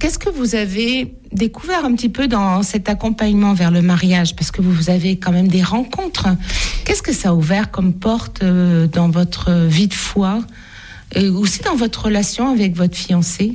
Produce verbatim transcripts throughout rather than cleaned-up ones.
qu'est-ce que vous avez découvert un petit peu dans cet accompagnement vers le mariage? Parce que vous avez quand même des rencontres. Qu'est-ce que ça a ouvert comme porte euh, dans votre vie de foi, et aussi dans votre relation avec votre fiancé?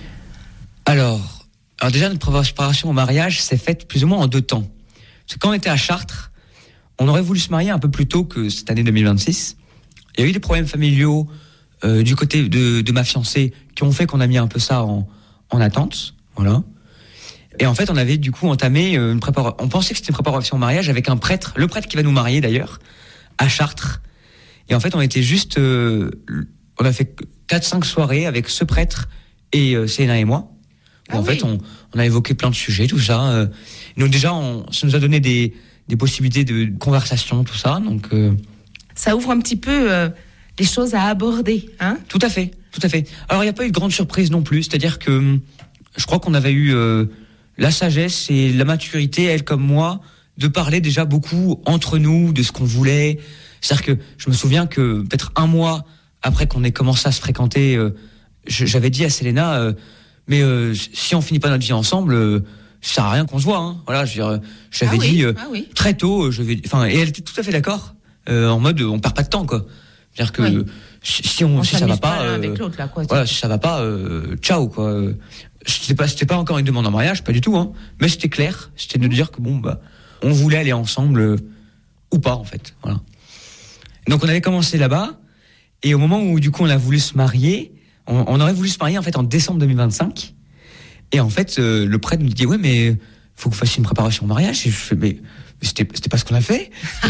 Alors, alors déjà, notre préparation au mariage s'est faite plus ou moins en deux temps. Parce que quand on était à Chartres, on aurait voulu se marier un peu plus tôt que cette année deux mille vingt-six. Il y a eu des problèmes familiaux euh, du côté de, de ma fiancée qui ont fait qu'on a mis un peu ça en, en attente. Voilà. Et en fait, on avait du coup entamé une préparation. On pensait que c'était une préparation au mariage avec un prêtre, le prêtre qui va nous marier d'ailleurs, à Chartres. Et en fait, on était juste, euh, on a fait quatre cinq soirées avec ce prêtre et euh, Céline et moi. Ah en oui. fait, on, on a évoqué plein de sujets, tout ça. Euh, donc déjà, on, ça nous a donné des, des possibilités de conversation, tout ça. Donc euh, Ça ouvre un petit peu euh, les choses à aborder, hein? tout à fait, tout à fait. Alors, il n'y a pas eu de grande surprise non plus. C'est-à-dire que je crois qu'on avait eu euh, la sagesse et la maturité, elle comme moi, de parler déjà beaucoup entre nous de ce qu'on voulait. C'est-à-dire que je me souviens que peut-être un mois après qu'on ait commencé à se fréquenter, euh, je, j'avais dit à Selena, euh, mais euh, si on finit pas notre vie ensemble, euh, ça sert à rien qu'on se voit. Hein. Voilà, je veux dire, j'avais Ah oui, dit euh, ah oui. très tôt, je vais, enfin, et elle était tout à fait d'accord, euh, en mode, on perd pas de temps, quoi. C'est-à-dire que Oui. si, si on, On si ça va s'amuse pas, pas l'un euh, avec l'autre, là, quoi. voilà, si ça va pas, euh, ciao, quoi. Euh, C'était pas, c'était pas encore une demande en mariage, pas du tout, hein. Mais c'était clair, c'était de dire que bon, bah, on voulait aller ensemble euh, ou pas, en fait. Voilà. Donc on avait commencé là-bas, et au moment où du coup on a voulu se marier, on, on aurait voulu se marier en fait en décembre deux mille vingt-cinq, et en fait euh, le prêtre nous dit ouais mais faut que vous fassiez une préparation au mariage, et je fais mais, mais c'était, c'était pas ce qu'on a fait.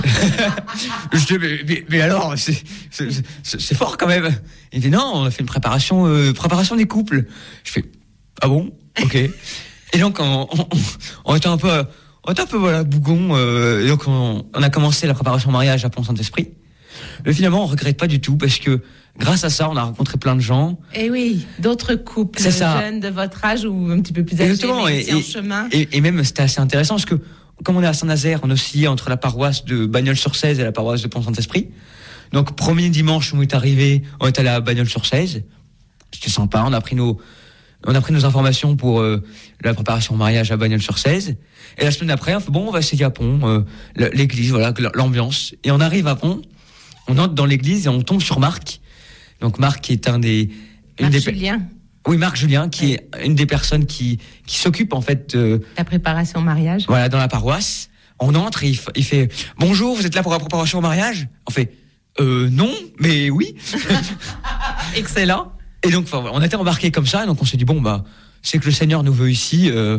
Je dis mais, mais, mais alors c'est, c'est, c'est, c'est fort quand même. Il dit non, on a fait une préparation, euh, préparation des couples. Je fais ah bon, ok. Et donc on, on, on était un peu, on était un peu voilà bougon, euh, et donc on, on a commencé la préparation au mariage à Pont-Saint-Esprit. Mais finalement, on regrette pas du tout parce que grâce à ça, on a rencontré plein de gens. Et oui, d'autres couples C'est ça. jeunes de votre âge ou un petit peu plus âgés, Exactement. mais Et, aussi en et, chemin. et, et même, c'était assez intéressant parce que, comme on est à Saint-Nazaire, on oscillait entre la paroisse de Bagnols-sur-Cèze et la paroisse de Pont-Saint-Esprit. Donc, premier dimanche où on est arrivé, on est allé à Bagnols-sur-Cèze. C'était sympa. On a pris nos, on a pris nos informations pour euh, la préparation au mariage à Bagnols-sur-Cèze. Et la semaine d'après, on fait bon, on va essayer à Pont, euh, l'église, voilà, l'ambiance. Et on arrive à Pont. On entre dans l'église et on tombe sur Marc. Donc Marc qui est un des... Une Marc des Julien. Oui, Marc Julien, qui Oui. est une des personnes qui, qui s'occupe en fait de, La préparation au mariage. voilà, dans la paroisse. On entre et il, f- il fait « Bonjour, vous êtes là pour la préparation au mariage ?» On fait euh, « Non, mais oui. » Excellent. Et donc enfin, on a été embarqués comme ça, donc on s'est dit « Bon, bah, c'est que le Seigneur nous veut ici. Euh,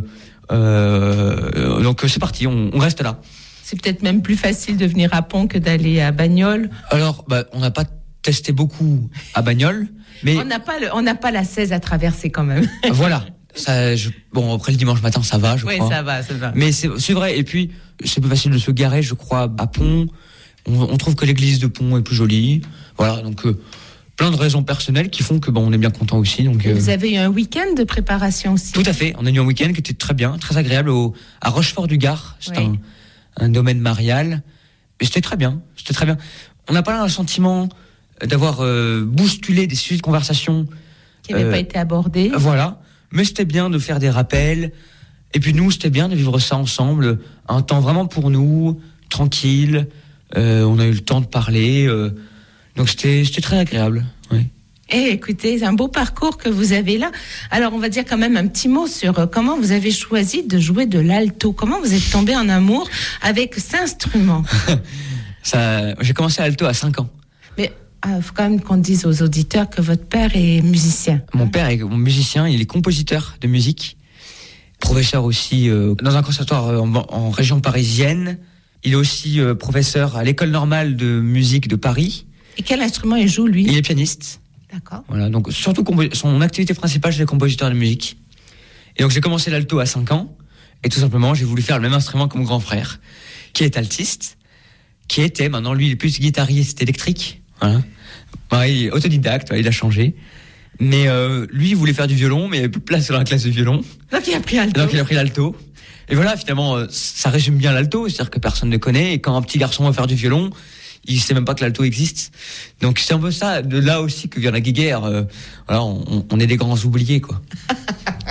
euh, donc c'est parti, on, on reste là. » C'est peut-être même plus facile de venir à Pont que d'aller à Bagnols. Alors, bah, on n'a pas testé beaucoup à Bagnols, mais On n'a pas le, on n'a pas la seize à traverser quand même. voilà. Ça, je, bon, après le dimanche matin, ça va, je Oui, crois. ça va, ça va. Mais c'est, c'est vrai. Et puis, c'est plus facile de se garer, je crois, à Pont. On, on trouve que l'église de Pont est plus jolie. Voilà, donc euh, plein de raisons personnelles qui font que bon, on est bien content aussi. Donc, Et euh, vous avez eu un week-end de préparation aussi. tout à fait. On a eu un week-end qui était très bien, très agréable au, à Rochefort-du-Gard. C'est Oui. un, un domaine marial. Et c'était très bien. C'était très bien. On n'a pas le sentiment d'avoir euh, bousculé des sujets de conversation. Qui n'avait Euh, pas été abordé. Voilà. Mais c'était bien de faire des rappels. Et puis nous, c'était bien de vivre ça ensemble. Un temps vraiment pour nous, tranquille. Euh, on a eu le temps de parler. Euh, donc c'était, c'était très agréable. Oui. Eh, écoutez, c'est un beau parcours que vous avez là. Alors, on va dire quand même un petit mot sur euh, comment vous avez choisi de jouer de l'alto. Comment vous êtes tombé en amour avec cet instrument. Ça, j'ai commencé à l'alto à cinq ans. Mais il faut quand même qu'on dise aux auditeurs que votre père est musicien. Mon père est mon musicien, il est compositeur de musique, professeur aussi euh, dans un conservatoire euh, en, en région parisienne. Il est aussi euh, professeur à l'école normale de musique de Paris. Et quel instrument il joue, lui? Il est pianiste. D'accord. Voilà, donc surtout compo- son activité principale, c'est le compositeur de musique. Et donc j'ai commencé l'alto à cinq ans, et tout simplement j'ai voulu faire le même instrument que mon grand frère, qui est altiste, qui était, maintenant lui il est plus guitariste électrique, voilà. Ouais, il est autodidacte, ouais, il a changé. Mais euh, lui il voulait faire du violon, mais il n'y avait plus de place dans la classe de violon. Donc il a pris alto. Donc il a pris l'alto. Et voilà, finalement, euh, ça résume bien l'alto, c'est-à-dire que personne ne connaît, et quand un petit garçon va faire du violon, il sait même pas que l'alto existe. Donc c'est un peu ça, de là aussi que vient la guéguerre. Euh, voilà, on, on est des grands oubliés, quoi.